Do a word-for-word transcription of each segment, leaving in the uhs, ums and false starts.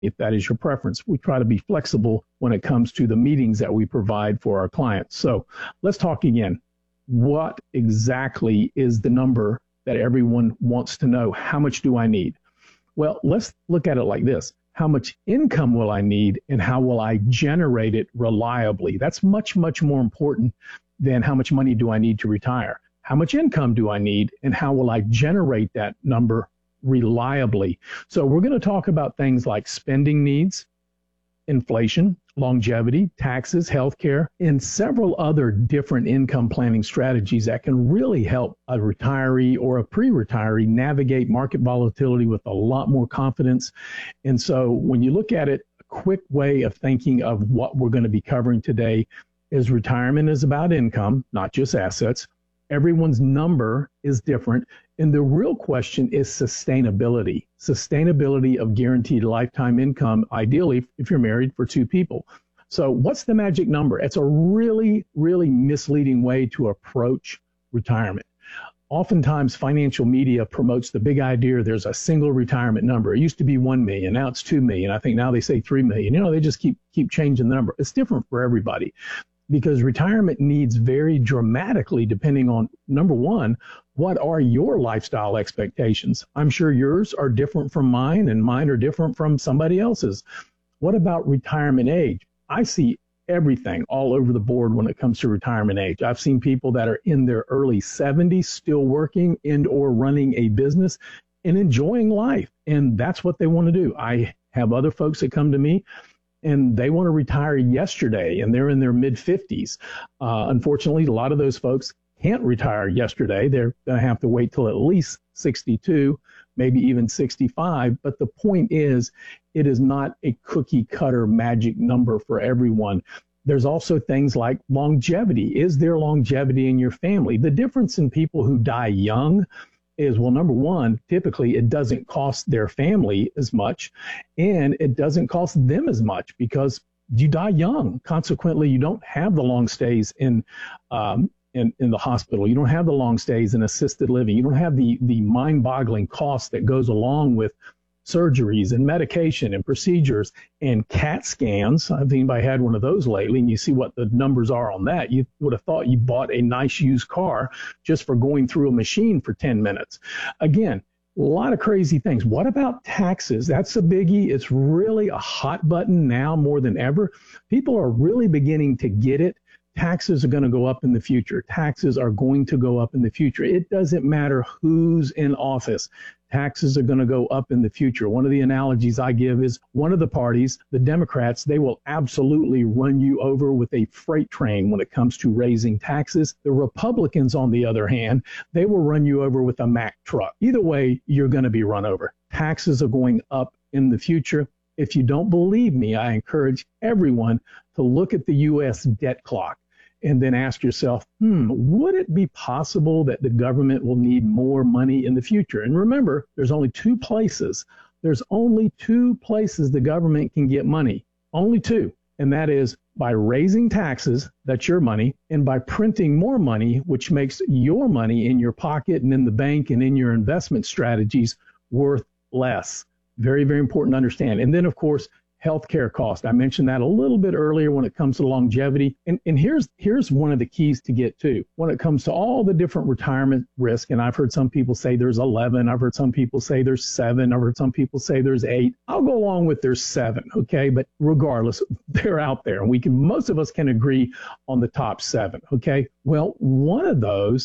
if that is your preference. We try to be flexible when it comes to the meetings that we provide for our clients. So let's talk again. What exactly is the number that everyone wants to know? How much do I need? Well, let's look at it like this. How much income will I need, and how will I generate it reliably? That's much, much more important than how much money do I need to retire. How much income do I need, and how will I generate that number reliably? So we're going to talk about things like spending needs, inflation, longevity, taxes, healthcare, and several other different income planning strategies that can really help a retiree or a pre-retiree navigate market volatility with a lot more confidence. And so when you look at it, a quick way of thinking of what we're going to be covering today is retirement is about income, not just assets. Everyone's number is different. And the real question is sustainability, sustainability of guaranteed lifetime income, ideally if you're married, for two people. So what's the magic number? It's a really, really misleading way to approach retirement. Oftentimes, financial media promotes the big idea there's a single retirement number. It used to be one million, now it's two million. I think now they say three million. You know, they just keep keep changing the number. It's different for everybody, because retirement needs vary dramatically depending on, number one, what are your lifestyle expectations? I'm sure yours are different from mine, and mine are different from somebody else's. What about retirement age? I see everything all over the board when it comes to retirement age. I've seen people that are in their early seventies still working and or running a business and enjoying life, and that's what they want to do. I have other folks that come to me and they want to retire yesterday, and they're in their mid fifties. Uh, unfortunately, a lot of those folks can't retire yesterday. They're going to have to wait till at least sixty-two, maybe even sixty-five. But the point is, it is not a cookie cutter magic number for everyone. There's also things like longevity. Is there longevity in your family? The difference in people who die young is, well, number one, typically it doesn't cost their family as much, and it doesn't cost them as much because you die young. Consequently, you don't have the long stays in um, in, in the hospital. You don't have the long stays in assisted living. You don't have the the mind-boggling cost that goes along with surgeries and medication and procedures and CAT scans. Have anybody had one of those lately? And you see what the numbers are on that. You would have thought you bought a nice used car just for going through a machine for ten minutes. Again, a lot of crazy things. What about taxes? That's a biggie. It's really a hot button now more than ever. People are really beginning to get it. Taxes are going to go up in the future. Taxes are going to go up in the future. It doesn't matter who's in office. Taxes are going to go up in the future. One of the analogies I give is one of the parties, the Democrats, they will absolutely run you over with a freight train when it comes to raising taxes. The Republicans, on the other hand, they will run you over with a Mack truck. Either way, you're going to be run over. Taxes are going up in the future. If you don't believe me, I encourage everyone to look at the U S debt clock and then ask yourself, hmm, would it be possible that the government will need more money in the future? And remember, there's only two places. There's only two places the government can get money. Only two. And that is by raising taxes, that's your money, and by printing more money, which makes your money in your pocket and in the bank and in your investment strategies worth less. Very, very important to understand. And then, of course, healthcare cost. I mentioned that a little bit earlier when it comes to longevity. And, and here's here's one of the keys to get to. When it comes to all the different retirement risk, and I've heard some people say there's eleven. I've heard some people say there's seven. I've heard some people say there's eight. I'll go along with there's seven, okay? But regardless, they're out there. And we can, most of us can agree on the top seven, okay? Well, one of those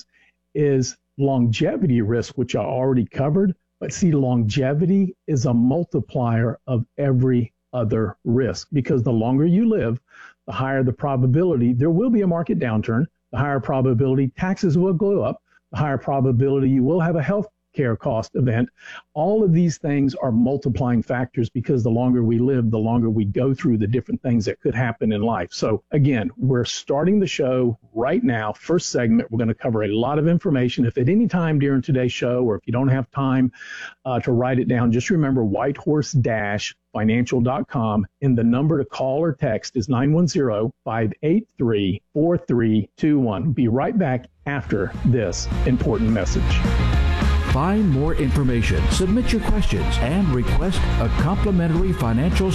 is longevity risk, which I already covered. But see, longevity is a multiplier of every other risk, because the longer you live, the higher the probability there will be a market downturn, the higher probability taxes will go up, the higher probability you will have a health care cost event. All of these things are multiplying factors, because the longer we live, the longer we go through the different things that could happen in life. So again, we're starting the show right now. First segment, we're going to cover a lot of information. If at any time during today's show, or if you don't have time uh, to write it down, just remember whitehorse dash financial dot com, and the number to call or text is nine one zero, five eight three, four three two one. Be right back after this important message. Find more information, submit your questions, and request a complimentary financial